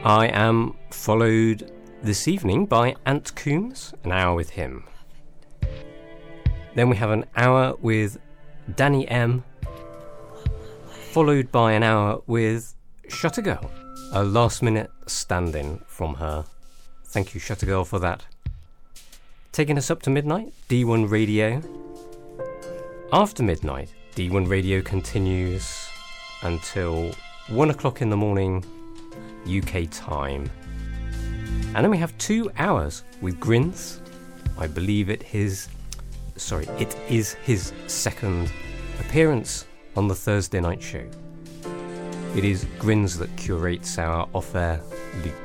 I am followed this evening by Ant Coombs, an hour with him. Then we have an hour with Danny M, followed by an hour with Shuttergirl, a last minute stand-in from her. Thank you, Shuttergirl, for that. Taking us up to midnight, D1 Radio. After midnight, D1 Radio continues until 1 o'clock in the morning UK time. And then we have 2 hours with Grins. I believe it is his second appearance on the Thursday night show. It is Grins that curates our off-air loop.